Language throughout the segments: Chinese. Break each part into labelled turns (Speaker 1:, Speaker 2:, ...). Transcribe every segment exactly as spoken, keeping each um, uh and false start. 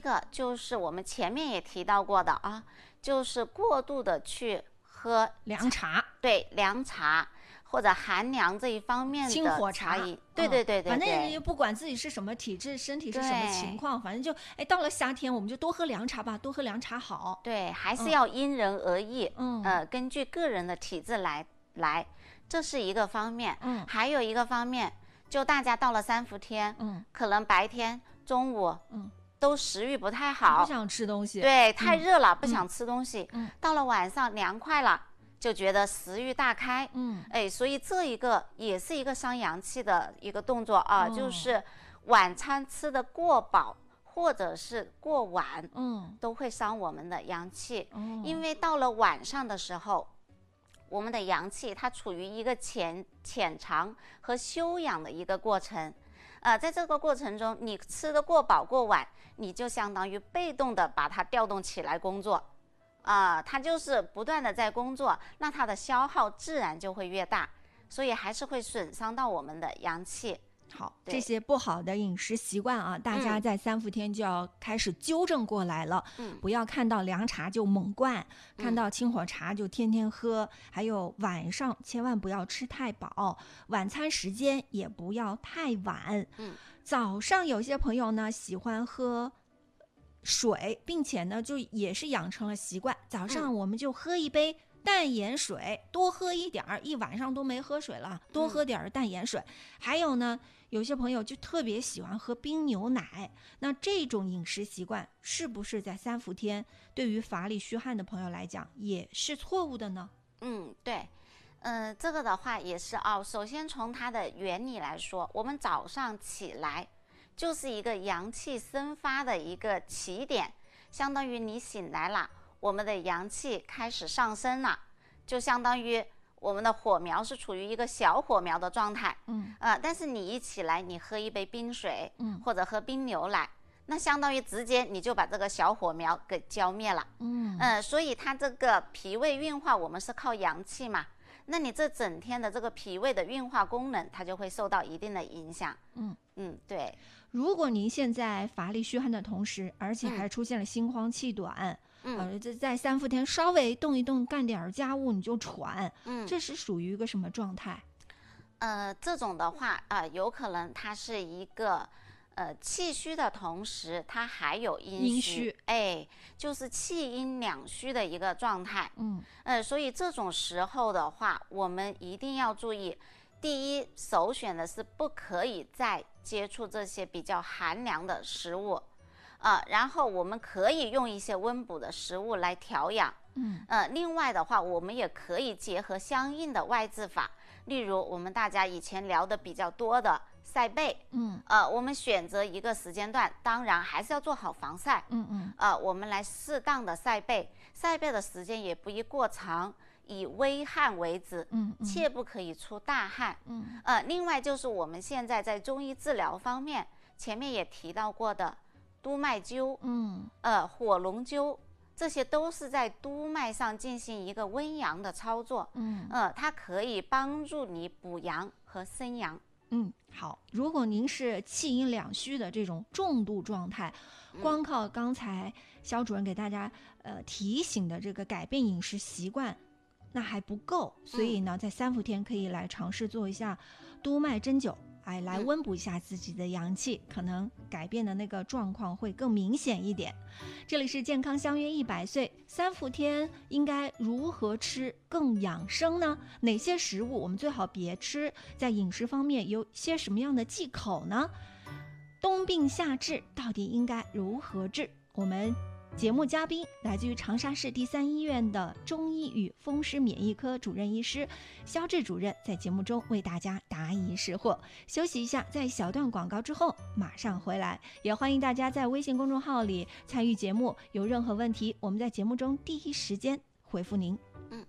Speaker 1: 个就是我们前面也提到过的啊，就是过度的去喝
Speaker 2: 凉茶，
Speaker 1: 对，凉茶或者寒凉这一方面的
Speaker 2: 清火茶，
Speaker 1: 对对对对对，
Speaker 2: 反正不管自己是什么体质，身体是什么情况，反正就哎，到了夏天我们就多喝凉茶吧，多喝凉茶好。
Speaker 1: 对，还是要因人而异，
Speaker 2: 嗯，
Speaker 1: 呃，根据个人的体质来来，这是一个方面。
Speaker 2: 嗯，
Speaker 1: 还有一个方面，就大家到了三伏天，
Speaker 2: 嗯，
Speaker 1: 可能白天、中午，
Speaker 2: 嗯，
Speaker 1: 都食欲不太好，
Speaker 2: 不想吃东西，
Speaker 1: 对，太热了，
Speaker 2: 嗯、
Speaker 1: 不想吃东西。
Speaker 2: 嗯，
Speaker 1: 到了晚上凉快了。就觉得食欲大开，
Speaker 2: 嗯，
Speaker 1: 哎，所以这一个也是一个伤阳气的一个动作啊，
Speaker 2: 哦、
Speaker 1: 就是晚餐吃的过饱或者是过晚，
Speaker 2: 嗯，
Speaker 1: 都会伤我们的阳气，
Speaker 2: 哦、
Speaker 1: 因为到了晚上的时候，我们的阳气它处于一个潜潜藏和休养的一个过程，呃，在这个过程中，你吃的过饱过晚，你就相当于被动的把它调动起来工作。啊、呃，它就是不断的在工作，那它的消耗自然就会越大，所以还是会损伤到我们的阳气。
Speaker 2: 好，这些不好的饮食习惯啊，大家在三伏天就要开始纠正过来了。
Speaker 1: 嗯，
Speaker 2: 不要看到凉茶就猛灌，嗯、看到清火茶就天天喝，还有晚上千万不要吃太饱，晚餐时间也不要太晚。
Speaker 1: 嗯，
Speaker 2: 早上有些朋友呢喜欢喝水，并且呢就也是养成了习惯，早上我们就喝一杯淡盐水，嗯、多喝一点儿，一晚上都没喝水了，多喝点儿淡盐水。嗯、还有呢，有些朋友就特别喜欢喝冰牛奶，那这种饮食习惯是不是在三伏天对于乏力虚汗的朋友来讲也是错误的呢？
Speaker 1: 嗯，对。呃，这个的话也是啊。首先从它的原理来说，我们早上起来就是一个阳气生发的一个起点，相当于你醒来了，我们的阳气开始上升了，就相当于我们的火苗是处于一个小火苗的状态。
Speaker 2: 嗯，
Speaker 1: 呃，但是你一起来，你喝一杯冰水，
Speaker 2: 嗯，
Speaker 1: 或者喝冰牛奶，那相当于直接你就把这个小火苗给浇灭了。
Speaker 2: 嗯，
Speaker 1: 呃，所以它这个脾胃运化，我们是靠阳气嘛。那你这整天的这个脾胃的运化功能，它就会受到一定的影响。
Speaker 2: 嗯
Speaker 1: 嗯，对。
Speaker 2: 如果您现在乏力虚汗的同时，而且还出现了心慌气短，
Speaker 1: 嗯，
Speaker 2: 呃，在在三伏天稍微动一动，干点家务你就喘，
Speaker 1: 嗯，
Speaker 2: 这是属于一个什么状态？
Speaker 1: 呃，这种的话啊、呃，有可能它是一个。呃，气虚的同时，它还有阴虚，
Speaker 2: 阴虚，
Speaker 1: 哎，就是气阴两虚的一个状态。
Speaker 2: 嗯，
Speaker 1: 呃，所以这种时候的话，我们一定要注意，第一，首选的是不可以再接触这些比较寒凉的食物，啊、呃，然后我们可以用一些温补的食物来调养。
Speaker 2: 嗯，
Speaker 1: 呃，另外的话，我们也可以结合相应的外治法，例如我们大家以前聊的比较多的晒背，
Speaker 2: 嗯，
Speaker 1: 呃，我们选择一个时间段，当然还是要做好防晒，
Speaker 2: 嗯嗯，
Speaker 1: 呃，我们来适当的晒背，晒背的时间也不宜过长，以微汗为止，
Speaker 2: 嗯，嗯
Speaker 1: 切不可以出大汗，
Speaker 2: 嗯，
Speaker 1: 呃，另外就是我们现在在中医治疗方面，前面也提到过的督脉灸，
Speaker 2: 嗯，
Speaker 1: 呃，火龙灸。这些都是在督脉上进行一个温阳的操作，
Speaker 2: 嗯，
Speaker 1: 呃，它可以帮助你补阳和生阳。
Speaker 2: 嗯，好。如果您是气阴两虚的这种重度状态，光靠刚才肖主任给大家呃提醒的这个改变饮食习惯，那还不够。所以呢，在三伏天可以来尝试做一下督脉针灸。哎，来温补一下自己的阳气，可能改变的那个状况会更明显一点。这里是健康相约一百岁，三伏天应该如何吃更养生呢？哪些食物我们最好别吃？在饮食方面有些什么样的忌口呢？冬病夏治到底应该如何治？我们节目嘉宾来自于长沙市第三医院的中医与风湿免疫科主任医师肖志主任，在节目中为大家答疑释惑。休息一下，在小段广告之后马上回来。也欢迎大家在微信公众号里参与节目，有任何问题我们在节目中第一时间回复您。
Speaker 1: 嗯，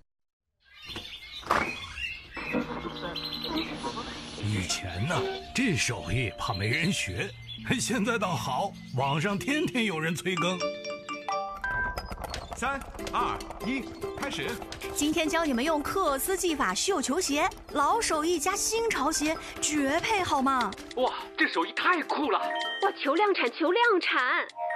Speaker 3: 以前呢，这手艺怕没人学，现在倒好，网上天天有人催更。
Speaker 4: 三二一，开始！
Speaker 5: 今天教你们用克斯技法绣球鞋，老手艺加新潮鞋，绝配好吗？
Speaker 6: 哇，这手艺太酷了！
Speaker 7: 哇，求量产，求量产！